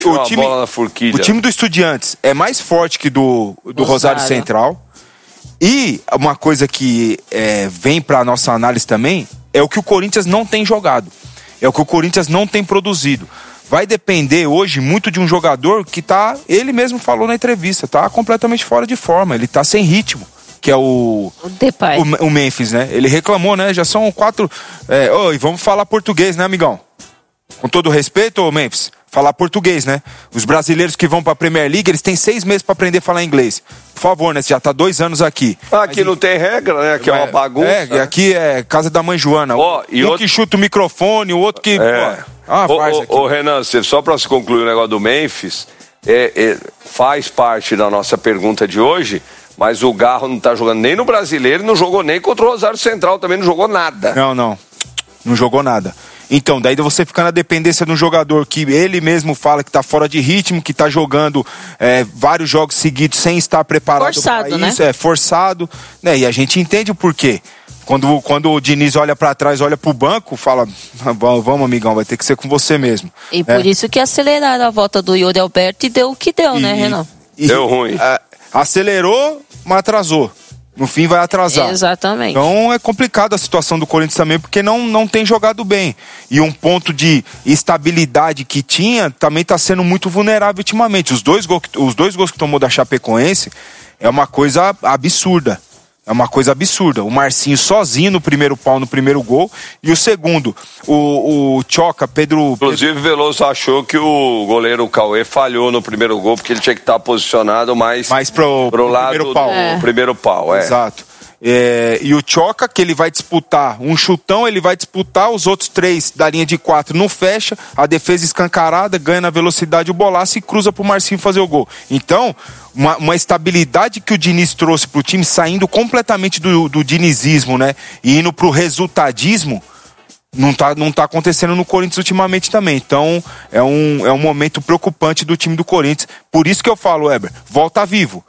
O time do Estudiantes é mais forte que do Rosário Central. E uma coisa que vem para nossa análise também é o que o Corinthians não tem jogado. É o que o Corinthians não tem produzido. Vai depender hoje muito de um jogador que ele mesmo falou na entrevista, tá completamente fora de forma, ele tá sem ritmo, que é o Memphis, né? Ele reclamou, né? Já são 4... e vamos falar português, né, amigão? Com todo respeito, Memphis, falar português, né? Os brasileiros que vão pra Premier League, eles têm 6 meses pra aprender a falar inglês. Por favor, né? Você já tá 2 anos aqui. Aqui não tem regra, né? Aqui é uma bagunça. Aqui é casa da mãe Joana. Que chuta o microfone, o outro que... Renan, só pra se concluir o negócio do Memphis, faz parte da nossa pergunta de hoje, mas o Garro não tá jogando nem no Brasileiro, não jogou nem contra o Rosário Central, também não jogou nada. Não jogou nada. Então, daí você fica na dependência de um jogador que ele mesmo fala que tá fora de ritmo, que tá jogando vários jogos seguidos sem estar preparado para isso. Né? Forçado, né? E a gente entende o porquê. Quando o Diniz olha pra trás, olha pro banco, fala, vamos amigão, vai ter que ser com você mesmo. E por isso que aceleraram a volta do Yuri Alberto e deu o que deu, né, Renan? Deu ruim. Acelerou, mas atrasou. No fim vai atrasar. Exatamente. Então é complicado a situação do Corinthians também, porque não tem jogado bem. E um ponto de estabilidade que tinha também está sendo muito vulnerável ultimamente. Os dois gols que tomou da Chapecoense é uma coisa absurda. O Marcinho sozinho no primeiro pau, no primeiro gol. E o segundo, o Choca, Pedro... Inclusive, Veloso achou que o goleiro Cauê falhou no primeiro gol, porque ele tinha que estar posicionado mais pro lado do primeiro pau. Exato. E o Choca, que ele vai disputar um chutão, ele vai disputar os outros 3 da linha de 4, não fecha, a defesa escancarada, ganha na velocidade o bolaço e cruza pro Marcinho fazer o gol. Então, uma estabilidade que o Diniz trouxe pro time, saindo completamente do dinizismo, né, e indo pro resultadismo, não tá acontecendo no Corinthians ultimamente também. Então, é um momento preocupante do time do Corinthians. Por isso que eu falo, Weber, volta vivo,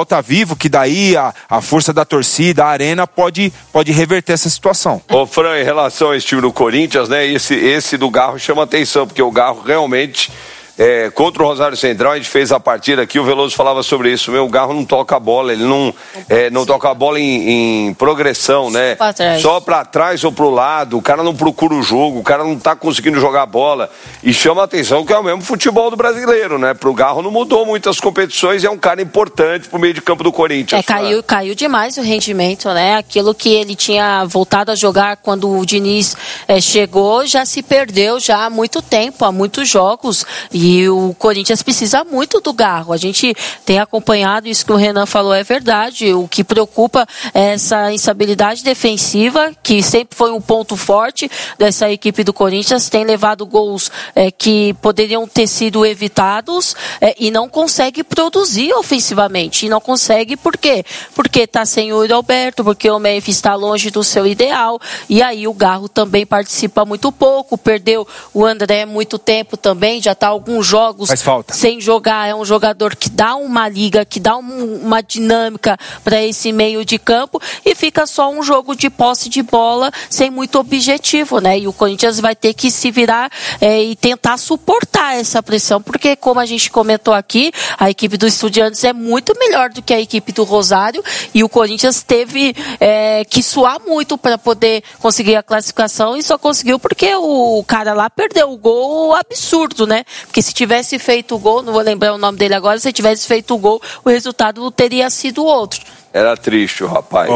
que daí a força da torcida, a arena pode reverter essa situação. Ô Fran, em relação a esse time do Corinthians, né, esse do Garro chama atenção, porque o Garro realmente... contra o Rosário Central, a gente fez a partida aqui, o Veloso falava sobre isso, o Garro não toca a bola, ele não toca a bola em progressão, né? Só pra trás ou pro lado, o cara não procura o jogo, o cara não tá conseguindo jogar a bola, e chama a atenção que é o mesmo futebol do brasileiro, né? Pro Garro não mudou muitas competições, é um cara importante pro meio de campo do Corinthians. Caiu demais o rendimento, né? Aquilo que ele tinha voltado a jogar quando o Diniz chegou, já se perdeu já há muito tempo, há muitos jogos, e o Corinthians precisa muito do Garro. A gente tem acompanhado, isso que o Renan falou é verdade. O que preocupa é essa instabilidade defensiva, que sempre foi um ponto forte dessa equipe do Corinthians. Tem levado gols que poderiam ter sido evitados e não consegue produzir ofensivamente. E não consegue por quê? Porque está sem o Yuri Alberto, porque o Memphis está longe do seu ideal. E aí o Garro também participa muito pouco. Perdeu o André muito tempo também, já está alguns jogos sem jogar. É um jogador que dá uma liga, que dá uma dinâmica para esse meio de campo, e fica só um jogo de posse de bola sem muito objetivo, né? E o Corinthians vai ter que se virar e tentar suportar essa pressão, porque, como a gente comentou aqui, a equipe do Estudiantes é muito melhor do que a equipe do Rosário, e o Corinthians teve que suar muito para poder conseguir a classificação, e só conseguiu porque o cara lá perdeu o gol absurdo, né? Porque se tivesse feito o gol, não vou lembrar o nome dele agora, se tivesse feito o gol, o resultado teria sido outro. Era triste o rapaz.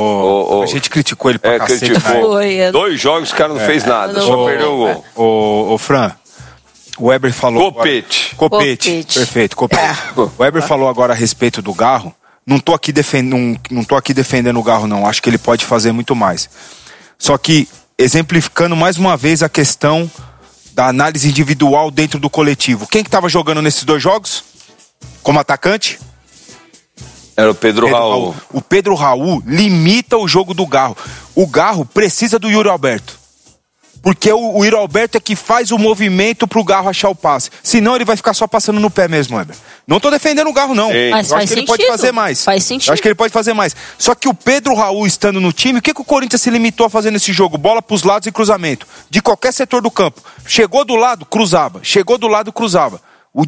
A gente criticou ele pra cacete. Criticou. 2 jogos, o cara não fez nada, só perdeu o gol. Ô Fran, o Weber falou... Copete. Perfeito, Copete. O Weber falou agora a respeito do Garro. Não tô aqui defendendo o Garro, não. Acho que ele pode fazer muito mais. Só que, exemplificando mais uma vez a questão da análise individual dentro do coletivo. Quem que estava jogando nesses 2 jogos? Como atacante? Era o Pedro Raul. O Pedro Raul limita o jogo do Garro. O Garro precisa do Yuri Alberto. Porque o Yuri Alberto é que faz o movimento pro Garro achar o passe. Senão ele vai ficar só passando no pé mesmo, Weber. Não tô defendendo o Garro, não. Mas eu acho que ele pode fazer mais. Faz sentido. Eu acho que ele pode fazer mais. Só que o Pedro Raul estando no time, o que o Corinthians se limitou a fazer nesse jogo? Bola pros lados e cruzamento. De qualquer setor do campo. Chegou do lado, cruzava. Chegou do lado, cruzava.